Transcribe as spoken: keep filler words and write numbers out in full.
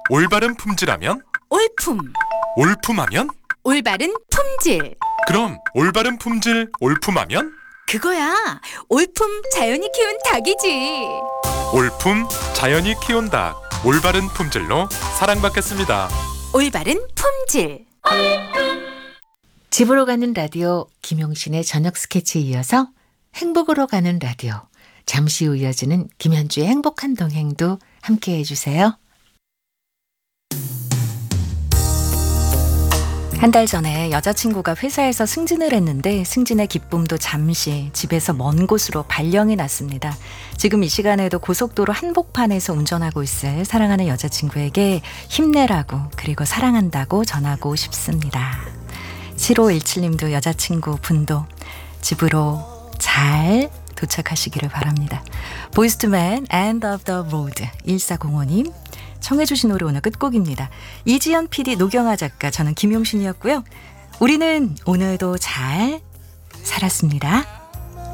올바른 품질하면? 올품. 올품하면? 올바른 품질. 그럼 올바른 품질 올품하면? 그거야. 올품 자연이 키운 닭이지. 올품 자연이 키운 닭. 올바른 품질로 사랑받겠습니다. 올바른 품질. 집으로 가는 라디오 김용신의 저녁 스케치에 이어서 행복으로 가는 라디오 잠시 후 이어지는 김현주의 행복한 동행도 함께해 주세요. 한 달 전에 여자친구가 회사에서 승진을 했는데 승진의 기쁨도 잠시 집에서 먼 곳으로 발령이 났습니다. 지금 이 시간에도 고속도로 한복판에서 운전하고 있을 사랑하는 여자친구에게 힘내라고 그리고 사랑한다고 전하고 싶습니다. 칠오일칠님도 여자친구 분도 집으로 잘 도착하시기를 바랍니다. 보이스 투 맨 End of the Road 일사공오님 청해 주신 노래 오늘 끝곡입니다. 이지연 피디, 노경아 작가, 저는 김용신이었고요. 우리는 오늘도 잘 살았습니다.